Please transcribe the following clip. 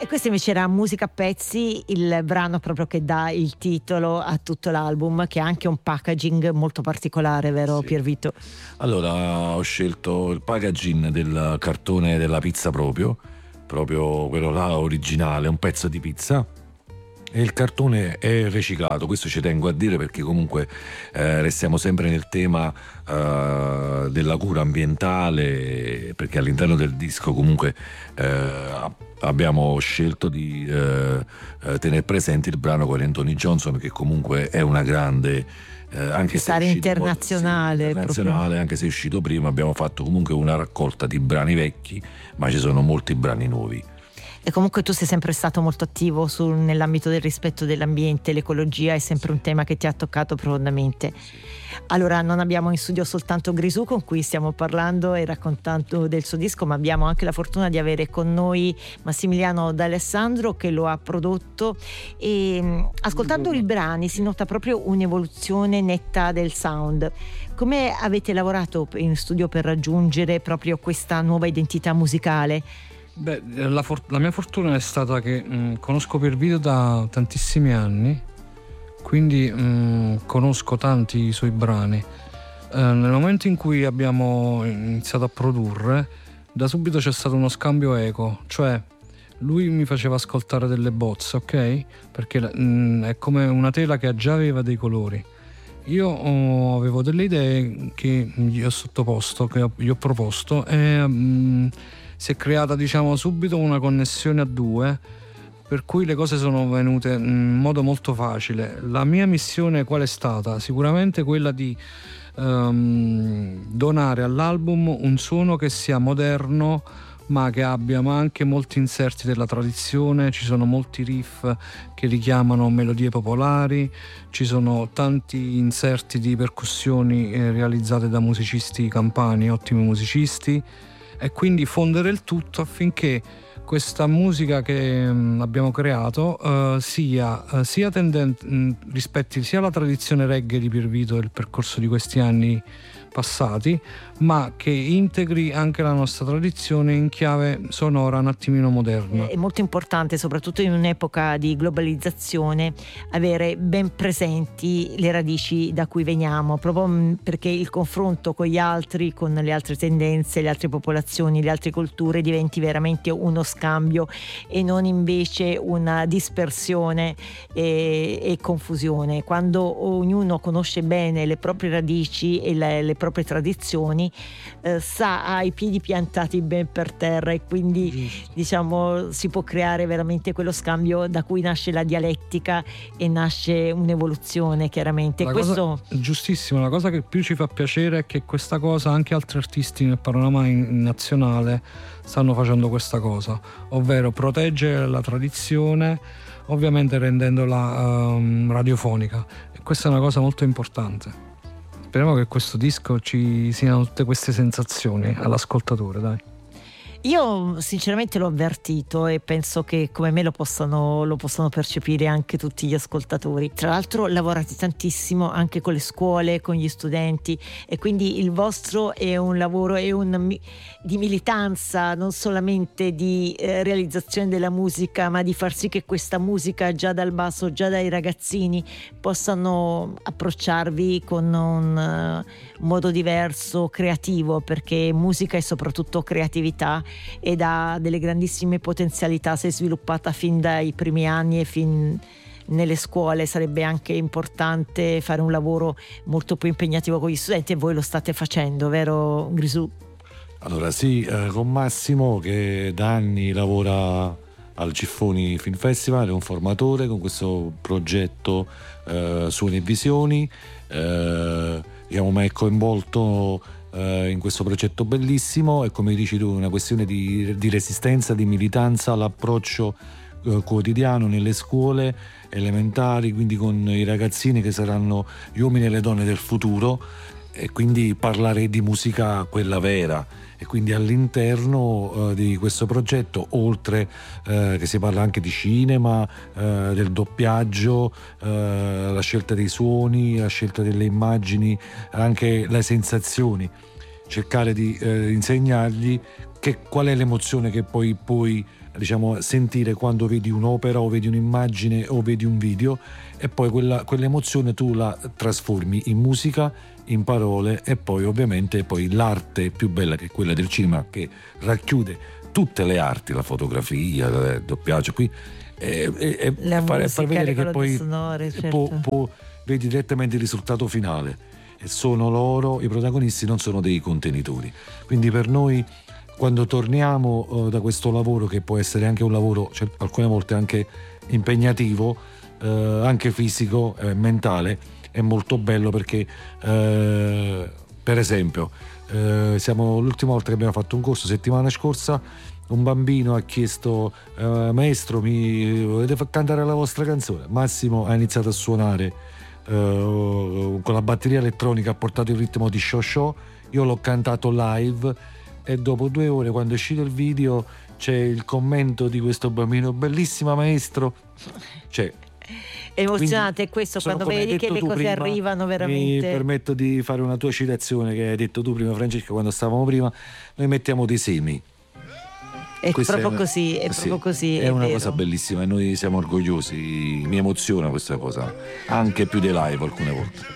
E questa invece era Musica a pezzi, il brano proprio che dà il titolo a tutto l'album, che ha anche un packaging molto particolare, vero Sì. Piervito? Allora ho scelto il packaging del cartone della pizza proprio quello là originale, un pezzo di pizza, e il cartone è riciclato. Questo ci tengo a dire perché comunque restiamo sempre nel tema della cura ambientale, perché all'interno del disco comunque abbiamo scelto di tenere presente il brano con Anthony Johnson, che comunque è una grande anche se internazionale, internazionale, anche se è uscito prima. Abbiamo fatto comunque una raccolta di brani vecchi, ma ci sono molti brani nuovi. E comunque tu sei sempre stato molto attivo nell'ambito del rispetto dell'ambiente, l'ecologia è sempre un tema che ti ha toccato profondamente. Allora, non abbiamo in studio soltanto Grisù, con cui stiamo parlando e raccontando del suo disco, ma abbiamo anche la fortuna di avere con noi Massimiliano D'Alessandro, che lo ha prodotto, e ascoltando i brani si nota proprio un'evoluzione netta del sound. Come avete lavorato in studio per raggiungere proprio questa nuova identità musicale? Beh, la mia fortuna è stata che conosco Piervito da tantissimi anni, quindi conosco tanti suoi brani. Nel momento in cui abbiamo iniziato a produrre, da subito c'è stato uno scambio equo, cioè lui mi faceva ascoltare delle bozze, ok? Perché è come una tela che già aveva dei colori. Io avevo delle idee che gli ho sottoposto, che gli ho proposto, e si è creata, diciamo, subito una connessione a due, per cui le cose sono venute in modo molto facile. La mia missione qual è stata? Sicuramente quella di donare all'album un suono che sia moderno, ma che abbia anche molti inserti della tradizione. Ci sono molti riff che richiamano melodie popolari, ci sono tanti inserti di percussioni realizzate da musicisti campani, ottimi musicisti, e quindi fondere il tutto affinché questa musica che abbiamo creato sia rispetti sia la tradizione reggae di Piervito e il percorso di questi anni passati, ma che integri anche la nostra tradizione in chiave sonora un attimino moderna. È molto importante, soprattutto in un'epoca di globalizzazione, avere ben presenti le radici da cui veniamo, proprio perché il confronto con gli altri, con le altre tendenze, le altre popolazioni, le altre culture diventi veramente uno scambio e non invece una dispersione e confusione. Quando ognuno conosce bene le proprie radici e le proprie tradizioni, ha i piedi piantati ben per terra, e quindi diciamo si può creare veramente quello scambio da cui nasce la dialettica e nasce un'evoluzione, chiaramente. Giustissimo, la cosa che più ci fa piacere è che questa cosa anche altri artisti nel panorama nazionale stanno facendo questa cosa, ovvero proteggere la tradizione, ovviamente rendendola radiofonica, e questa è una cosa molto importante. Speriamo che questo disco ci siano tutte queste sensazioni all'ascoltatore, dai. Io sinceramente l'ho avvertito e penso che come me lo possano percepire anche tutti gli ascoltatori. Tra l'altro lavorate tantissimo anche con le scuole, con gli studenti, e quindi il vostro è un lavoro di militanza, non solamente di realizzazione della musica, ma di far sì che questa musica già dal basso, già dai ragazzini, possano approcciarvi con un modo diverso, creativo, perché musica è soprattutto creatività ed ha delle grandissime potenzialità se sviluppata fin dai primi anni e fin nelle scuole. Sarebbe anche importante fare un lavoro molto più impegnativo con gli studenti, e voi lo state facendo, vero Grisù? Allora sì, con Massimo, che da anni lavora al Giffoni Film Festival, è un formatore con questo progetto Suoni e Visioni. Io mi è coinvolto in questo progetto bellissimo, e come dici tu, una questione di resistenza, di militanza all'approccio quotidiano nelle scuole elementari, quindi con i ragazzini che saranno gli uomini e le donne del futuro, e quindi parlare di musica quella vera. E quindi all'interno di questo progetto, oltre che si parla anche di cinema, del doppiaggio, la scelta dei suoni, la scelta delle immagini, anche le sensazioni. cercare di insegnargli qual è l'emozione che poi puoi, diciamo, sentire quando vedi un'opera o vedi un'immagine o vedi un video, e poi quell'emozione tu la trasformi in musica, in parole, e poi ovviamente poi l'arte più bella, che è quella del cinema, che racchiude tutte le arti, la fotografia, il doppiaggio, qui far vedere che poi sonore, certo. vedi direttamente il risultato finale, e sono loro i protagonisti, non sono dei contenitori. Quindi per noi, quando torniamo da questo lavoro, che può essere anche un lavoro, cioè, alcune volte anche impegnativo, anche fisico, mentale, è molto bello, perché per esempio l'ultima volta che abbiamo fatto un corso, settimana scorsa, un bambino ha chiesto: maestro, mi volete cantare la vostra canzone? Massimo ha iniziato a suonare con la batteria elettronica, ha portato il ritmo di Show Show, io l'ho cantato live, e dopo 2 ore, quando è uscito il video, c'è il commento di questo bambino: bellissima maestro. Cioè, emozionante è questo, quando vedi che le cose prima, arrivano veramente. Mi permetto di fare una tua citazione che hai detto tu prima, Francesca, quando stavamo prima: noi mettiamo dei semi. È proprio così, è proprio così. È una vero. cosa bellissima, e noi siamo orgogliosi, mi emoziona questa cosa, anche più dei live alcune volte.